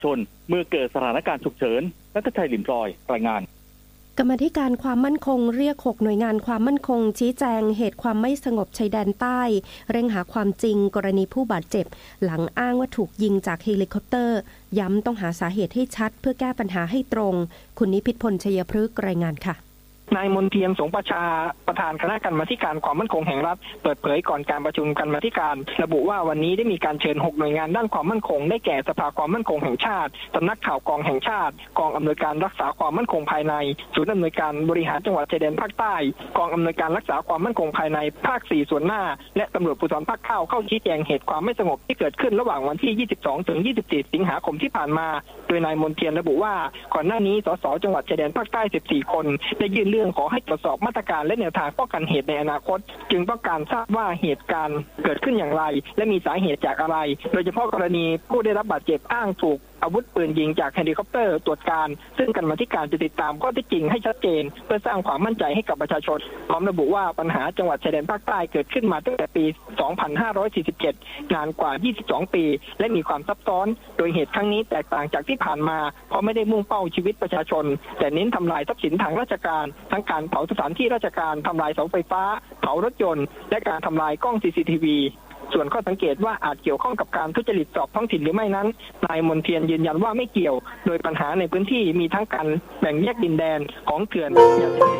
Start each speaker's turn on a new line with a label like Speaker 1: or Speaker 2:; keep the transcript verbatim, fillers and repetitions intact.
Speaker 1: ชนเมื่อเกิดสถานการณ์ฉุกเฉินณัฐชัย หลิมพลอยรายงาน
Speaker 2: กรรมาธิการความมั่นคงเรียกหกหน่วยงานความมั่นคงชี้แจงเหตุความไม่สงบชายแดนใต้เร่งหาความจริงกรณีผู้บาดเจ็บหลังอ้างว่าถูกยิงจากเฮลิคอปเตอร์ย้ำต้องหาสาเหตุให้ชัดเพื่อแก้ปัญหาให้ตรงคุณนิพิษพล ชัยพฤกษ์รายงานค่ะ
Speaker 3: นายมนเทียนสงประชาประธานคณะกรรมาธิการความมั่นคงแห่งรัฐเปิดเผยก่อนการประชุมกรรมาธิการระบุว่าวันนี้ได้มีการเชิญหกหน่วยงานด้านความมั่นคงได้แก่สภาความมั่นคงแห่งชาติสำนักข่าวกองแห่งชาติกองอำนวยการรักษาความมั่นคงภายในศูนย์อำนวยการบริหารจังหวัดชายแดนภาคใต้กองอำนวยการรักษาความมั่นคงภายในภาคสี่ส่วนหน้าและตำรวจภูธรภาคเก้าเข้าชี้แจงเหตุความไม่สงบที่เกิดขึ้นระหว่างวันที่ยี่สิบสองถึงยี่สิบสี่สิงหาคมที่ผ่านมาโดยนายมนเทียนระบุว่าก่อนหน้านี้สสจังหวัดชายแดนภาคใต้สิบสี่คนได้ยื่นเรื่องขอให้ตรวจสอบมาตรการและแนวทางป้องกันเหตุในอนาคตจึงต้องการทราบว่าเหตุการณ์เกิดขึ้นอย่างไรและมีสาเหตุจากอะไรโดยเฉพาะกรณีผู้ได้รับบาดเจ็บอ้างถูกอาวุธปืนยิงจากเฮลิคอปเตอร์ตรวจการซึ่งกรรมาธิการจะติดตามข้อเท็จจริงให้ชัดเจนเพื่อสร้างความมั่นใจให้กับประชาชนพร้อมระบุว่าปัญหาจังหวัดชายแดนภาคใต้เกิดขึ้นมาตั้งแต่ปี สองพันห้าร้อยสี่สิบเจ็ด นานกว่า ยี่สิบสอง ปีและมีความซับซ้อนโดยเหตุครั้งนี้แตกต่างจากที่ผ่านมาเพราะไม่ได้มุ่งเป้าชีวิตประชาชนแต่เน้นทำลายทรัพย์สินทางราชการทั้งการเผาสถานที่ราชการทำลายเสาไฟฟ้าเผารถยนต์และการทำลายกล้อง ซี ซี ที วีส่วนข้อสังเกตว่าอาจเกี่ยวข้องกับการทุจริตสอบท้องถิ่นหรือไม่นั้นนายมนเทียนยืนยันว่าไม่เกี่ยวโดยปัญหาในพื้นที่มีทั้งการแบ่งแยกดินแดนของเถื่อน